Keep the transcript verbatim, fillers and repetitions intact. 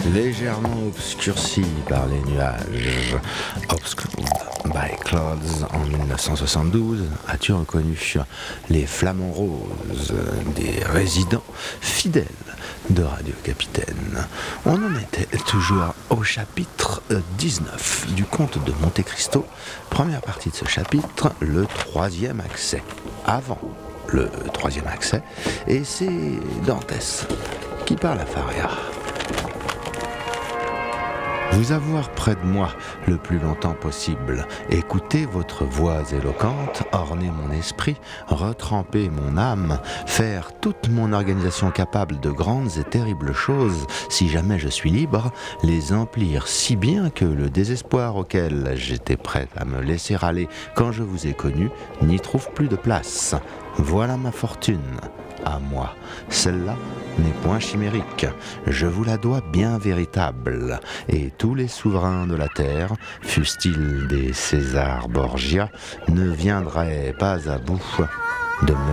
légèrement obscurci par les nuages. Obscured by Clouds en dix-neuf cent soixante-douze, as-tu reconnu les flamants roses des résidents fidèles de Radio Capitaine. On en était toujours au chapitre dix-neuf du conte de Monte Cristo, première partie de ce chapitre, le troisième accès. Avant le troisième accès, et c'est Dantès qui parle à Faria. Vous avoir près de moi le plus longtemps possible, écouter votre voix éloquente, orner mon esprit, retremper mon âme, faire toute mon organisation capable de grandes et terribles choses, si jamais je suis libre, les emplir si bien que le désespoir auquel j'étais prêt à me laisser aller quand je vous ai connu n'y trouve plus de place. Voilà ma fortune, à moi. Celle-là n'est point chimérique, je vous la dois bien véritable, et tous les souverains de la terre, fussent-ils des César Borgia, ne viendraient pas à bout de me